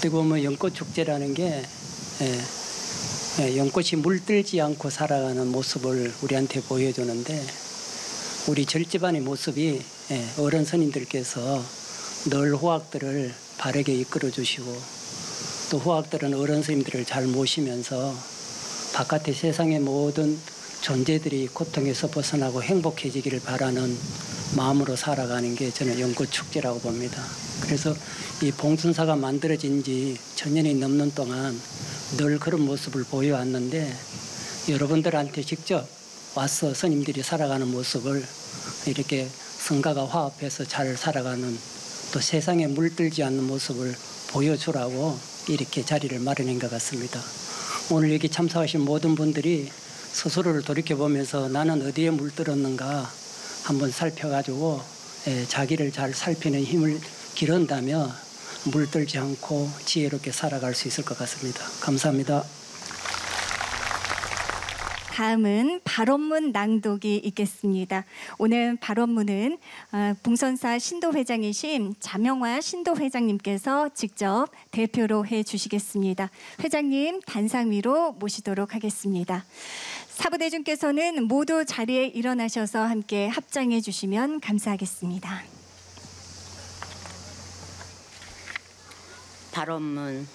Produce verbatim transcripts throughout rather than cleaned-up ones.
어떻게 보면 연꽃 축제라는 게 예, 예, 연꽃이 물들지 않고 살아가는 모습을 우리한테 보여주는데 우리 절집안의 모습이 예, 어른 스님들께서 늘 후학들을 바르게 이끌어 주시고 또 후학들은 어른 스님들을 잘 모시면서 바깥의 세상의 모든 존재들이 고통에서 벗어나고 행복해지기를 바라는 마음으로 살아가는 게 저는 연꽃 축제라고 봅니다. 그래서 이 봉순사가 만들어진 지 천년이 넘는 동안 늘 그런 모습을 보여왔는데 여러분들한테 직접 와서 스님들이 살아가는 모습을 이렇게 성가가 화합해서 잘 살아가는 또 세상에 물들지 않는 모습을 보여주라고 이렇게 자리를 마련한 것 같습니다. 오늘 여기 참석하신 모든 분들이 스스로를 돌이켜보면서 나는 어디에 물들었는가 한번 살펴가지고 예, 자기를 잘 살피는 힘을 기른다면 물들지 않고 지혜롭게 살아갈 수 있을 것 같습니다. 감사합니다. 다음은 발언문 낭독이 있겠습니다. 오늘 발언문은 봉선사 신도회장이신 자명화 신도회장님께서 직접 대표로 해주시겠습니다. 회장님 단상 위로 모시도록 하겠습니다. 사부대중께서는 모두 자리에 일어나셔서 함께 합장해 주시면 감사하겠습니다. 발언문.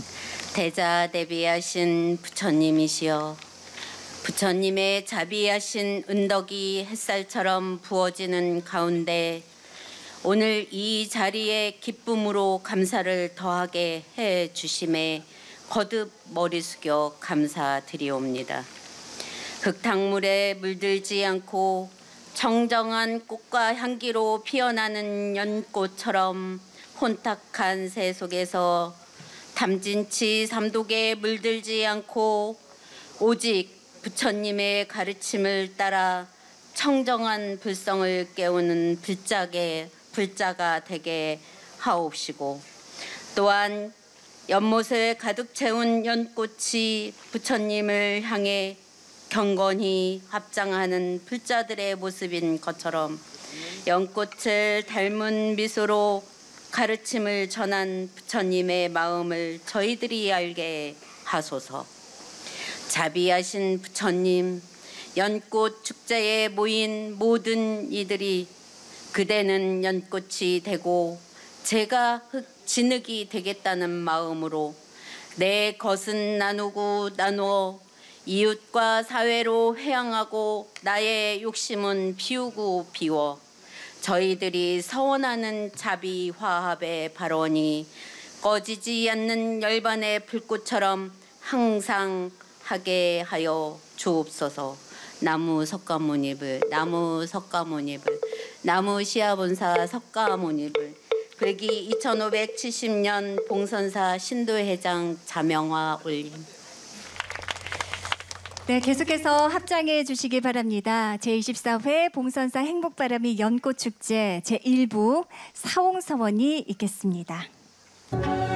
대자대비하신 부처님이시여, 부처님의 자비하신 은덕이 햇살처럼 부어지는 가운데 오늘 이 자리에 기쁨으로 감사를 더하게 해 주심에 거듭 머리 숙여 감사드리옵니다. 흙탕물에 물들지 않고 청정한 꽃과 향기로 피어나는 연꽃처럼 혼탁한 새 속에서 담진치 삼독에 물들지 않고 오직 부처님의 가르침을 따라 청정한 불성을 깨우는 불자게, 불자가 되게 하옵시고, 또한 연못을 가득 채운 연꽃이 부처님을 향해 경건히 합장하는 불자들의 모습인 것처럼 연꽃을 닮은 미소로 가르침을 전한 부처님의 마음을 저희들이 알게 하소서. 자비하신 부처님, 연꽃 축제에 모인 모든 이들이 그대는 연꽃이 되고 제가 흙 진흙이 되겠다는 마음으로 내 것은 나누고 나누어 이웃과 사회로 회항하고 나의 욕심은 비우고 비워 저희들이 서원하는 자비 화합의 발언이 꺼지지 않는 열반의 불꽃처럼 항상 하게 하여 주옵소서. 나무 석가모니불, 나무 석가모니불, 나무 시아본사 석가모니불. 괴기 이천오백칠십 년 봉선사 신도회장 자명화 올림. 네, 계속해서 합장해 주시기 바랍니다. 제이십사 회 봉선사 행복바람이 연꽃축제 제일 부 사홍서원이 있겠습니다.